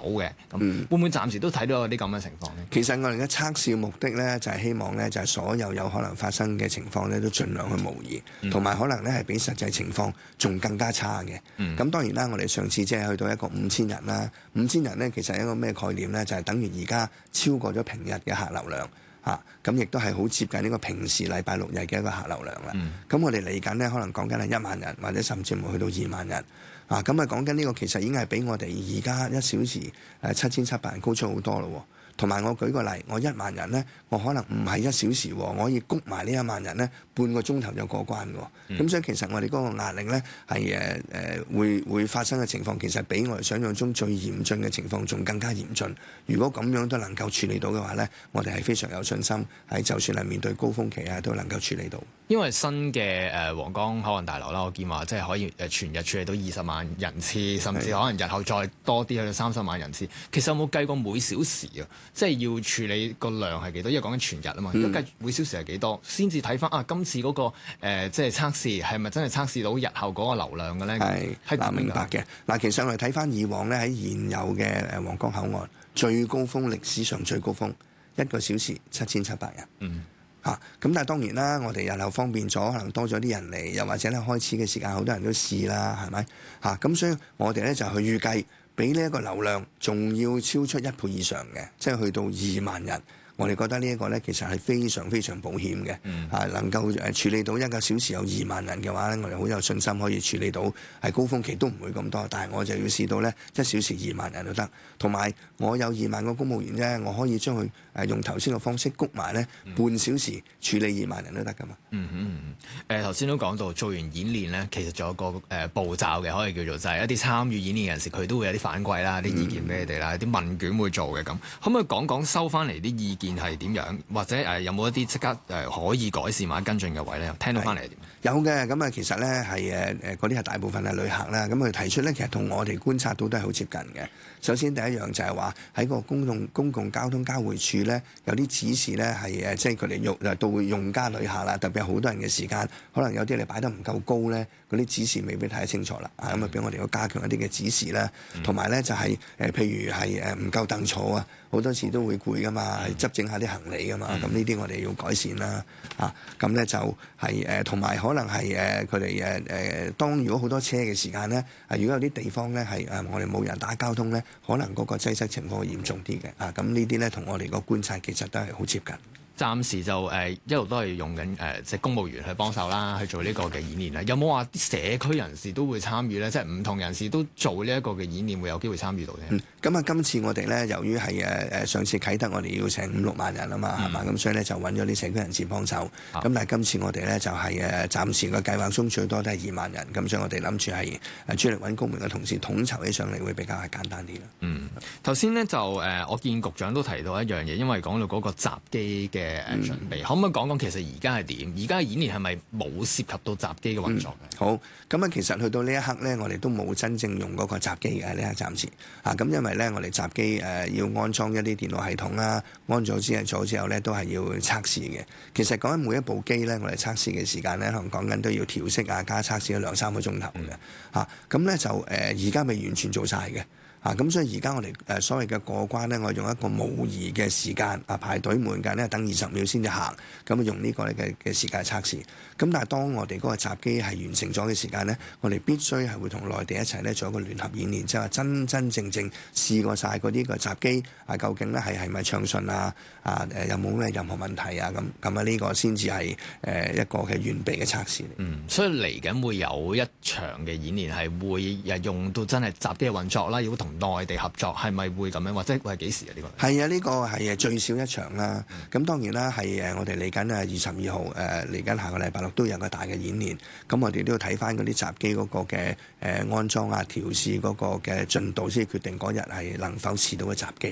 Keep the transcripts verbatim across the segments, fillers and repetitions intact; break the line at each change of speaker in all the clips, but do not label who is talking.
嘅，咁、嗯、會唔會暫時都睇到有啲咁嘅情況呢？
其實我哋嘅測試嘅目的咧，就係、是、希望咧，就係、是、所有有可能發生嘅情況咧，都盡量去模擬，同埋、嗯、可能咧係比實際情況仲更加差嘅。咁、嗯、當然啦，我哋上次即係去到一個五千人啦，五千人咧其實係一個咩概念咧？就係、是、等於而家超過咗平日嘅客流量。啊，咁亦都係好接近呢個平時禮拜六日嘅一個客流量啦。咁、嗯、我哋嚟緊呢，可能講緊係一萬人，或者甚至乎去到二萬人。啊，咁啊講緊呢個其實已經係比我哋而家一小時誒七千七百人高出好多咯。同埋我舉個例，我一萬人呢，我可能唔係一小時，我可以谷埋呢一萬人呢，半個鐘頭就過關嘅。咁、嗯、所以其實我哋嗰個壓力呢，係誒誒會會發生嘅情況，其實比我哋想象中最嚴峻嘅情況仲更加嚴峻。如果咁樣都能夠處理到嘅話呢，我哋係非常有信心，係就算係面對高峰期啊，都能夠處理到。
因為新嘅誒皇崗口岸大樓啦，我見話即係可以誒全日處理到二十萬人次，甚至可能日後再多啲去到三十萬人次。其實有冇計過每小時啊？即係要處理個量係幾多？因為講緊全日啊嘛，咁計、嗯、每小時係幾多，先至睇翻啊今次嗰、那個、呃、即係測試係咪真係測試到日後嗰個流量嘅咧？係嗱，明白嘅嗱。其實我哋睇翻以往咧，喺現有嘅誒皇崗口岸最高峰，歷史上最高峰一個小時七千七百人。嗯。嚇咁、啊，但係當然啦，我哋日後方便咗，可能多咗啲人嚟，又或者咧開始嘅時間好多人都試啦，係咪嚇？咁、啊、所以我哋咧就去預計，比呢一個流量仲要超出一倍以上嘅，即係去到二萬人。我哋覺得呢一個咧，其實係非常非常保險嘅，嗯、啊能夠誒處理到一個小時有二萬人嘅話咧，我哋好有信心可以處理到，係高峰期都唔會咁多，但係我就要試到咧一小時二萬人都得，同埋我有二萬個公務員啫，我可以將佢誒用頭先嘅方式谷埋咧，嗯、半小時處理二萬人都得噶嘛。嗯嗯嗯。誒頭先都講到做完演練咧，其實仲有個誒、呃、步驟嘅，可以叫做就係、是、一啲參與演練人士，佢都會有啲反饋啦、啲意見俾你哋啦、啲、嗯、問卷會做嘅咁，可唔可以講講收翻嚟啲意見係點樣，或者誒、呃、有冇一啲即刻誒、呃、可以改善或者跟進嘅位咧？聽到翻嚟係點？
有嘅，咁啊其實咧係誒誒嗰啲係大部分係旅客啦，咁佢提出咧其實同我哋觀察到都係好接近嘅。首先第一樣就係話喺個公共公共交通交匯處咧有啲指示咧係誒即係佢哋用誒到用家旅客啦，特別係好多人嘅時間，可能有啲你擺得唔夠高咧，嗰啲指示未必睇得清楚啦。啊咁啊俾我哋要加強一啲嘅指示啦，同埋咧就係、是、誒、呃、譬如係誒唔夠凳坐啊。好多次都會攰噶嘛，係執整下啲行李噶嘛，咁呢啲我哋要改善啦，啊，咁咧就係誒，同、呃、埋可能係誒佢哋誒誒，當如果好多車嘅時間咧，啊，如果有啲地方咧係誒我哋冇人打交通咧，可能嗰個擠塞情況會嚴重啲嘅，啊，咁呢啲咧同我哋個觀察其實都係好接近。
暫時就誒、呃、一路都係用緊誒、呃、即係公務員去幫手啦，去做呢個嘅演練啦。有冇話啲社區人士都會參與咧？即係唔同人士都做呢一個嘅演練，會有機會參與到咧？咁啊、嗯，今次我哋咧，由於係誒誒上次啟德我哋要請五六萬人啊嘛，係嘛、嗯，咁所以咧就揾咗啲社區人士幫手。咁、啊、但係今次我哋咧就係、是、誒暫時個計劃中最多都係二萬人，咁所以我哋諗住係誒主力揾公務員嘅同事統籌起上嚟會比較係簡單啲啦。嗯， 頭先咧就誒、呃、我見局長都提到一樣嘢，因為講到嗰個閘機嘅。嘅誒準備，可唔可以講講其實而家係點？而家嘅演練係咪冇涉及到閘機嘅運作嘅、嗯？好，咁啊，其實去到呢一刻咧，我哋都冇真正用嗰個閘機嘅呢一刻暫時啊。咁因為咧，我哋閘機誒、呃、要安裝一啲電腦系統啦，安咗之後咗之後咧，都係要測試嘅。其實講緊每一部機咧，我哋測試嘅時間咧，可能講緊都要調色啊，加測試咗兩三個鐘頭嘅嚇。咁咧、嗯啊、就誒而家未完全做晒嘅。啊，咁所以而家我哋誒所謂嘅過關咧，我用一個模擬嘅時間啊，排隊門間咧等二十秒先至行，咁啊用呢個咧嘅嘅時間測試。咁但係當我哋嗰個閘機係完成咗嘅時間咧，我哋必須係會同內地一齊咧做一個聯合演練，即係話真真正正試過晒嗰啲個閘機啊，究竟咧係係咪暢順啊？啊誒有冇咩任何問題啊？咁咁啊呢個先至係誒一個嘅完備嘅測試。嗯， 所以嚟緊會有一場嘅演練係會誒用到真係閘機嘅運作啦，如果同內地合作係咪會咁樣，或者會係幾時啊？呢、這個係
啊，呢、這個係最少一場啦。咁、嗯、當然啦，係誒我哋嚟緊啊二十二號誒嚟緊下個禮拜六都有個大嘅演練。咁我哋都要睇翻嗰啲閘機嗰個嘅誒安裝啊、調試嗰個嘅進度，先決定嗰日係能否試到個閘機嘅。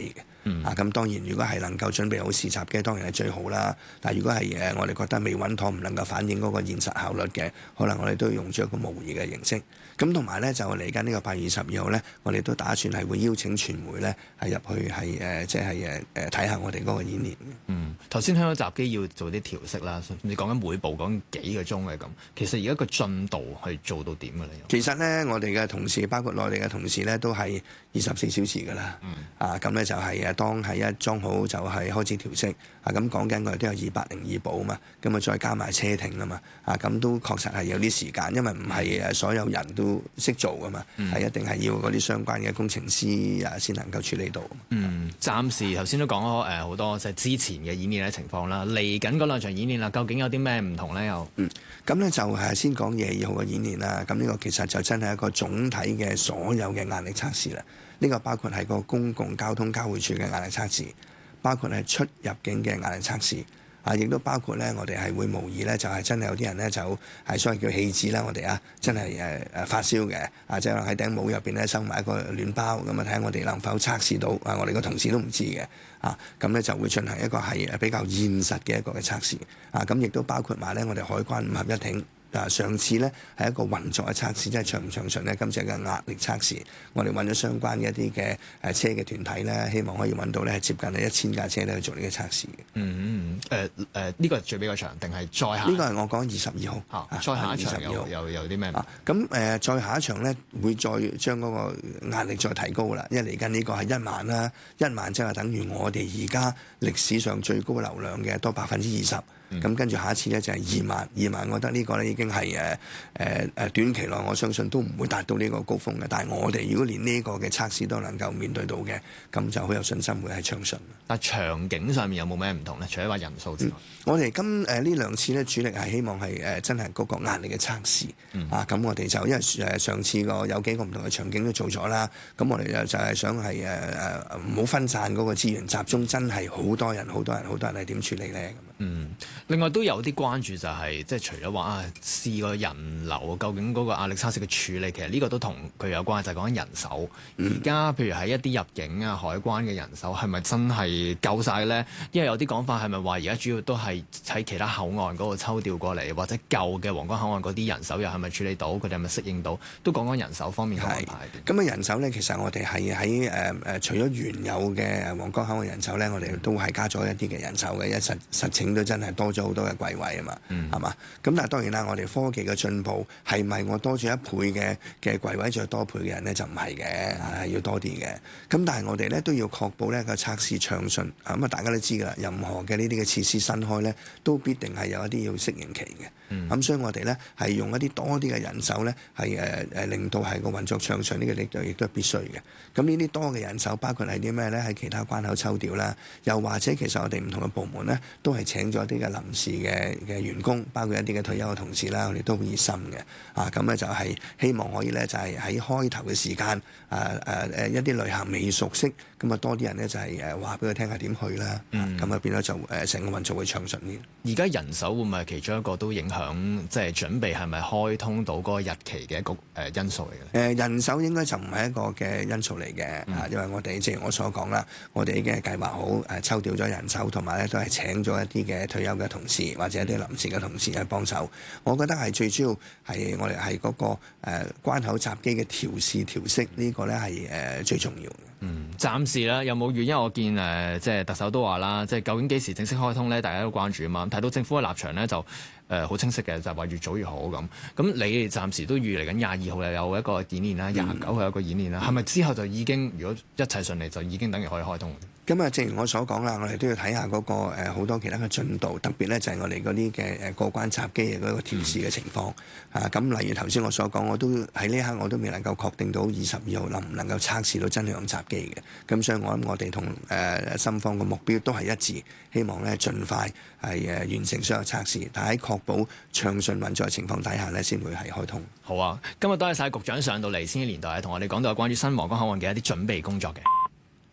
嗯、啊，咁當然如果係能夠準備好試閘嘅，當然係最好啦。但係如果係誒、呃、我哋覺得未穩妥，唔能夠反映嗰個現實效率嘅，可能我哋都要用咗一個模擬嘅形式。咁同埋咧就嚟緊呢個八月二十二號咧，我哋都打算係會邀請傳媒咧係入去係誒即係誒誒睇下我哋嗰個演練。
嗯，頭先香港閘機要做啲調適啦，你講緊每部講幾個鐘嘅咁，其實而家個進度係做到點嘅咧？
其實咧，我哋嘅同事包括內地嘅同事咧，都係二十四小時㗎啦。嗯、啊，咁咧就係誒當係一裝好就係開始調適。啊，咁講緊我哋都有二百零二部啊嘛，咁啊再加埋車停啊嘛。啊，咁都確實係有啲時間，因為唔係誒所有人都識做㗎嘛，係、嗯、一定係要嗰啲相關嘅工程師啊先能夠處理到。
嗯，暫時頭先都講咗誒好多即係之前嘅演練嘅情況啦，嚟緊嗰兩場演練啦，究竟有啲咩唔同咧？又
嗯，咁咧就係先講廿二號嘅演練啦。咁呢個其實就真係一個總體嘅所有嘅壓力測試啦。呢、這個包括係個公共交通交匯處嘅壓力測試，包括係出入境嘅壓力測試。啊，亦都包括咧，我哋係會模擬咧，就係、是、真係有啲人咧就係所謂叫氣子啦，我哋啊真係誒誒發燒嘅，啊即係喺頂帽入邊咧收埋一個暖包，咁啊睇下我哋能否測試到，啊我哋個同事都唔知嘅，啊咁咧就會進行一個係比較現實嘅一個嘅測試，啊咁亦都包括埋咧我哋海關五合一艇。啊！上次咧係一個運作嘅測試，即係暢唔暢順咧。今次嘅壓力測試，我哋揾咗相關嘅一啲嘅誒車嘅團體咧，希望可以揾到咧接近係一千架車咧去做呢個測試嘅。
嗯嗯誒誒，呢個係最比較長定係再下？呢
個係我講二十二號。
啊，再下一場又又有啲咩？
啊，咁誒再下一場咧會再將嗰個壓力再提高啦，因為嚟緊呢個係一萬啦，一萬即係等於我哋而家歷史上最高流量嘅多百分之二十。咁、嗯、跟住下一次咧就係二萬，二萬，我覺得呢個咧已經係誒誒誒短期內我相信都唔會達到呢個高峰嘅。但係我哋如果連呢個嘅測試都能夠面對到嘅，咁就好有信心會係暢順。
但係場景上面有冇咩唔同咧？除咗話人數之外，
嗯、我哋今誒、呃、呢兩次咧主力係希望係誒、呃、真係嗰個壓力嘅測試。嗯、啊，咁我哋就因為誒上次個有幾個唔同嘅場景都做咗啦，咁我哋就就係想係誒誒唔好分散嗰個資源，集中真係好多人、好多人、好多人係點處理咧咁。
嗯，另外都有啲關注就係、是，即係除咗話啊試個人流，究竟嗰個壓力測試嘅處理，其實呢個都同佢有關，就係講緊人手。而家、嗯、譬如喺一啲入境啊、海關嘅人手，係咪真係夠晒咧？因為有啲講法係咪話而家主要都係喺其他口岸嗰度抽調過嚟，或者舊嘅皇崗口岸嗰啲人手又係咪處理到？佢哋係咪適應到？都講講人手方面嘅安排。
咁啊，人手咧，其實我哋係喺誒誒，除咗原有嘅皇崗口岸人手咧，我哋都係加咗一啲嘅人手嘅，一實實情都真係多咗好多嘅櫃位啊嘛，係嘛、嗯？咁但係當然啦，我哋科技嘅進步係咪我多咗一倍嘅嘅櫃位再多倍嘅人咧就唔係嘅，係要多啲嘅。咁但係我哋咧都要確保呢個測試暢順。咁啊，大家都知㗎啦，任何嘅呢啲嘅設施新開咧，都必定係有一啲要適應期嘅。咁、嗯、所以我哋咧係用一啲多啲嘅人手咧，係誒誒令到係個運作暢順，呢個力度亦都係必須嘅。咁呢啲多嘅人手包括係啲咩咧？喺其他關口抽調啦，又或者其實我哋唔同嘅部門咧都係請咗一啲嘅臨時嘅嘅員工，包括一啲嘅退休嘅同事啦，我哋都好熱心嘅。啊，咁咧就係希望可以咧就係喺開頭嘅時間，誒誒誒一啲旅客未熟悉，咁啊多啲人咧就係誒話俾佢聽下點去啦。咁啊、嗯、變咗就誒成個運作會暢順啲。
而家人手會唔會係其中一個都影響，即係準備係咪開通到嗰個日期嘅一個誒因素嚟嘅咧？誒
人手應該就唔係一個嘅因素嚟嘅，啊、嗯，因為我哋正如我所講啦，我哋已經係計劃好誒抽調咗人手，同埋咧都係請咗一啲嘅退休嘅同事或者一啲臨時嘅同事去幫手。我覺得係最主要係我哋係嗰個誒、呃、關口閘機嘅調試調適呢個咧係誒最重要嘅。
嗯，暫時咧有冇原因？我見誒、呃、即係特首都話啦，即係究竟幾時正式開通咧？大家都關注啊嘛。睇到政府嘅立場咧就誒好、呃、清晰嘅，就係、是、話越早越好咁。咁你哋暫時都預嚟緊廿二號又有一個演練啦，廿九號有一個演練啦，係咪、嗯、之後就已經如果一切順利就已經等於可以開通？
咁啊，正如我所講啦，我哋都要睇下嗰個誒好多其他嘅進度，特別咧就係我哋嗰啲嘅誒過關閘機嘅嗰個調試嘅情況、嗯、啊。咁例如頭先我所講，我都喺呢一刻我都未能夠確定到二十二號能唔能夠測試到真係用閘機嘅。咁所以我諗我哋同誒深方嘅目標都係一致，希望咧盡快係誒完成所有測試，但喺確保暢順運作嘅情況底下咧，先會係開通。
好啊，今日多謝晒局長上到嚟千禧年代，同我哋講到有關於新皇崗口岸嘅一啲準備工作嘅。